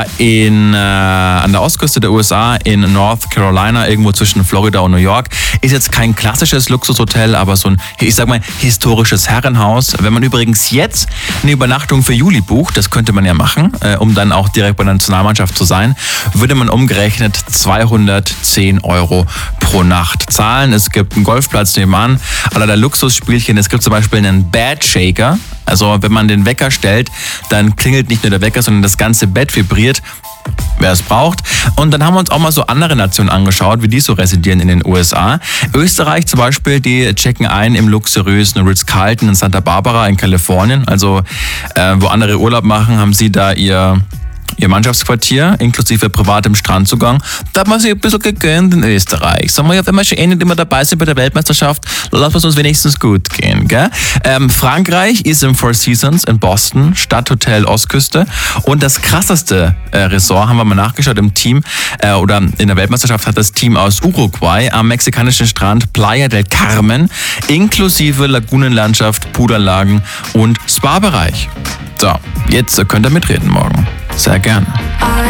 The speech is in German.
zwar an der Ostküste der USA in North Carolina, irgendwo zwischen Florida und New York. Ist jetzt kein klassisches Luxushotel, aber so ein, ich sag mal, historisches Herrenhaus. Wenn man übrigens jetzt eine Übernachtung für Juli bucht, das könnte man ja machen, um dann auch direkt bei der Nationalmannschaft zu sein, würde man umgerechnet 210 € pro Nacht zahlen. Es gibt einen Golfplatz nebenan, allerlei Luxusspielchen. Es gibt zum Beispiel einen Bed Shaker. Also wenn man den Wecker stellt, dann klingelt nicht nur der Wecker, sondern das ganze Bett vibriert, wer es braucht. Und dann haben wir uns auch mal so andere Nationen angeschaut, wie die so residieren in den USA. Österreich zum Beispiel, die checken ein im luxuriösen Ritz-Carlton in Santa Barbara in Kalifornien. Also wo andere Urlaub machen, haben sie da ihr Mannschaftsquartier, inklusive privatem Strandzugang. Da hat man sich ein bisschen gegönnt in Österreich. Sagen wir ja, wenn wir schon nicht immer dabei sind bei der Weltmeisterschaft, lassen wir es uns wenigstens gut gehen. Gell? Frankreich ist im Four Seasons in Boston, Stadthotel Ostküste. Und das krasseste Resort, haben wir mal nachgeschaut im Team, oder in der Weltmeisterschaft hat das Team aus Uruguay am mexikanischen Strand Playa del Carmen, inklusive Lagunenlandschaft, Poolanlagen und Spa-Bereich. So, jetzt könnt ihr mitreden morgen. Sehr gerne.